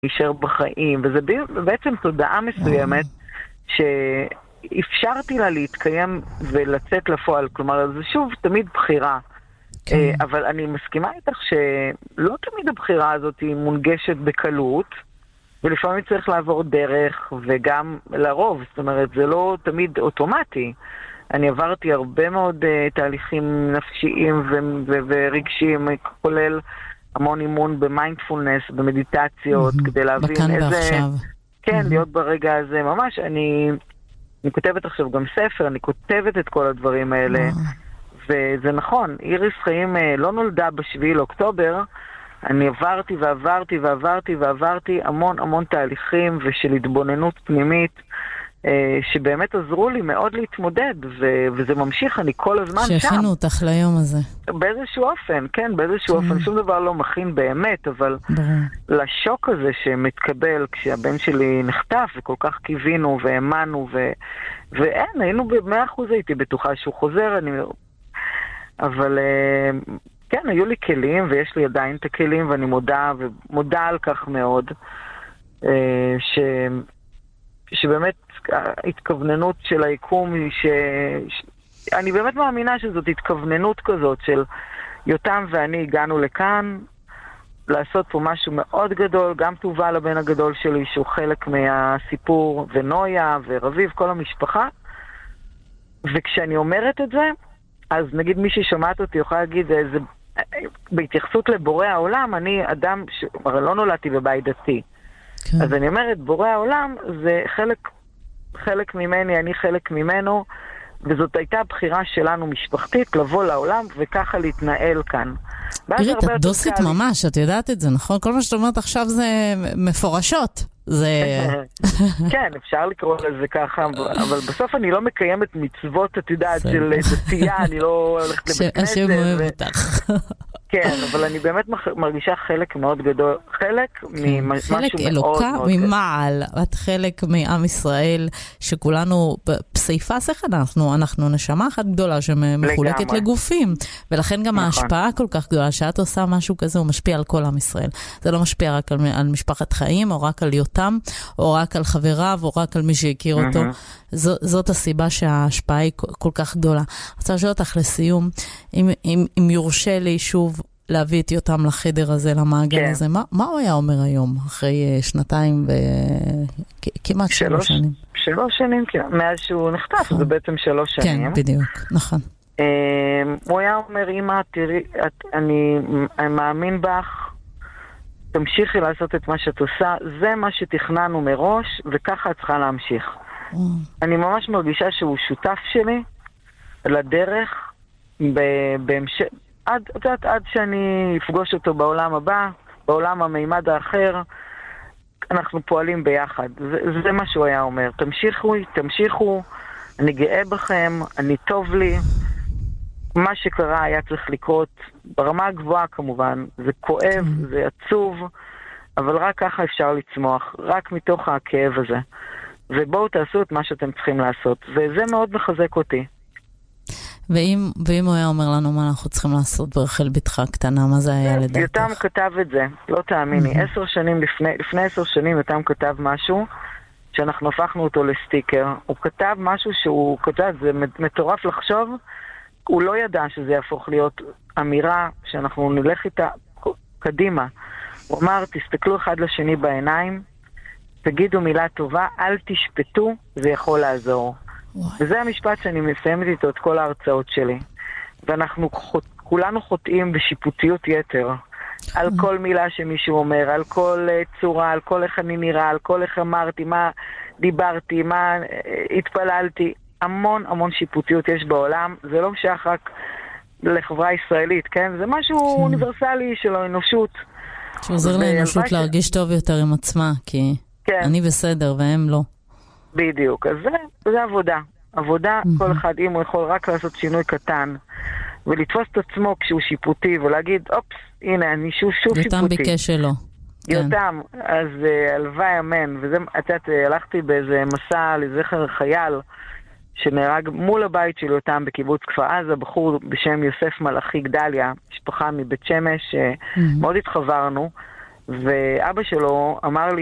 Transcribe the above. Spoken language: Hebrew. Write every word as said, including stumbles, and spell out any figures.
להישאר בחיים, וזה בעצם תודעה מסוימת שאפשרתי לה להתקיים ולצאת לפועל, כלומר זה שוב תמיד בחירה, כן. אבל אני מסכימה איתך שלא תמיד הבחירה הזאת היא מונגשת בקלות, ולפעמים צריך לעבור דרך, וגם לרוב, זאת אומרת זה לא תמיד אוטומטי. אני עברתי הרבה מאוד uh, תהליכים נפשיים ו- ו- ורגשיים, כולל המון אימון במיינדפולנס, במדיטציות, mm-hmm. כדי להבין בכאן איזה... ועכשיו. כן, mm-hmm. להיות ברגע הזה. ממש, אני, אני כותבת עכשיו גם ספר, אני כותבת את כל הדברים האלה, mm-hmm. וזה נכון, איריס חיים uh, לא נולדה בשביעי לאוקטובר, אני עברתי ועברתי ועברתי ועברתי המון המון תהליכים ושל התבוננות פנימית, שבאמת עזרו לי מאוד להתמודד, ו- וזה ממשיך, אני כל הזמן שם. שהכינו אותך ליום הזה. באיזשהו אופן, כן, באיזשהו אופן, שום דבר לא מכין באמת, אבל לשוק הזה שמתקבל כשהבן שלי נחטף, וכל כך קיווינו והאמנו, ו- ואין, היינו במאה אחוז הייתי בטוחה שהוא חוזר, אני... אבל כן, היו לי כלים, ויש לי עדיין את הכלים, ואני מודה, ומודה על כך מאוד, ש... שבאמת ההתכווננות של היקום היא ש... אני באמת מאמינה שזאת התכווננות כזאת של יותם ואני הגענו לכאן לעשות פה משהו מאוד גדול, גם טובה לבן הגדול שלי שהוא חלק מהסיפור, ונויה ורביב, כל המשפחה. וכשאני אומרת את זה, אז נגיד מי ששומעת אותי יוכל להגיד, זה... בהתייחסות לבורא העולם, אני אדם ש... הרי לא נולדתי בבית דתי. כן. אז אני אומרת, בורא העולם זה חלק, חלק ממני, אני חלק ממנו, וזאת הייתה בחירה שלנו משפחתית לבוא לעולם וככה להתנהל כאן. תראי, את דוסית ממש, את יודעת את זה, נכון? כל מה שאת אומרת עכשיו זה מפורשות. זה... כן, אפשר לקרוא לזה ככה, אבל בסוף אני לא מקיימת מצוות, את יודעת, של דתייה, אני לא הולכת לבית כנסת. השם אוהב אותך. כן, אבל אני באמת מרגישה חלק מאוד גדול, חלק ממשהו מאוד מאוד גדול. חלק אלוקה ממעל, את חלק מעם ישראל, שכולנו פסיפס אחד, אנחנו, אנחנו נשמה אחת גדולה שמחולקת לגופים, ולכן גם ההשפעה כל כך גדולה, שאת עושה משהו כזה, הוא משפיע על כל עם ישראל. זה לא משפיע רק על, על משפחת חיים, או רק על יותם, או רק על חבריו, או רק על מי שהכיר אותו. זו, זאת הסיבה שההשפעה היא כל כך גדולה. אני רוצה לשאול אותך לסיום, אם, אם, אם יורשה לי שוב להביא את יותם לחדר הזה, למעגל כן. הזה, מה, מה הוא היה אומר היום, אחרי שנתיים וכמעט שלוש, שלוש שנים? שלוש שנים, כן. מאז שהוא נחטף, נכון. זה בעצם שלוש שנים. כן, בדיוק, נכון. הוא היה אומר, אמא, תראי, את, אני, אני מאמין בך, תמשיכי לעשות את מה שאת עושה, זה מה שתכננו מראש, וככה את צריכה להמשיך. אני ממש מרגישה שהוא שותף שלי לדרך בהמשך, עד, עד, עד שאני אפגוש אותו בעולם הבא, בעולם המימד האחר, אנחנו פועלים ביחד. זה, זה מה שהוא היה אומר. תמשיכו, תמשיכו, אני גאה בכם, אני טוב לי. מה שקרה היה צריך לקרות ברמה הגבוהה כמובן. זה כואב, זה עצוב, אבל רק ככה אפשר לצמוח, רק מתוך הכאב הזה. ובואו תעשו את מה שאתם צריכים לעשות. וזה מאוד מחזק אותי. ואם, ואם הוא היה אומר לנו מה אנחנו צריכים לעשות ברחל בתך הקטנה, מה זה היה לדעתך? יותם כתב את זה, לא תאמיני. עשר שנים לפני, לפני עשר שנים יותם כתב משהו שאנחנו הפכנו אותו לסטיקר. הוא כתב משהו שהוא כתב, זה מטורף לחשוב, הוא לא ידע שזה יהפוך להיות אמירה שאנחנו נלך איתה קדימה. הוא אמר, תסתכלו אחד לשני בעיניים, תגידו מילה טובה, אל תשפטו, זה יכול לעזור. וואי. וזה המשפט שאני מסיימת איתו את כל ההרצאות שלי. ואנחנו חוט... כולנו חוטאים בשיפוטיות יתר. על כל מילה שמישהו אומר, על כל צורה, על כל איך אני נראה, על כל איך אמרתי, מה דיברתי, מה התפללתי. המון המון שיפוטיות יש בעולם. זה לא שייך רק לחברה ישראלית, כן? זה משהו כן. אוניברסלי של האנושות. שעוזר לאנושות ש... להרגיש טוב יותר עם עצמה, כי כן. אני בסדר והם לא. בדיוק, אז זה, זה עבודה. עבודה, mm-hmm. כל אחד, אם הוא יכול רק לעשות שינוי קטן, ולתפוס את עצמו כשהוא שיפוטי, ולהגיד, אופס, הנה, אני שוב שוב שיפוטי. יותם ביקש שלו. יותם, כן. אז uh, הלוואי אמן, וזה, את יודעת, הלכתי באיזה מסע לזכר חייל, שנהרג מול הבית של יותם בקיבוץ כפר עזה, בחור בשם יוסף מלאכי גדליה, משפחה מבית שמש, mm-hmm. מאוד התחברנו, ואבא שלו אמר לי,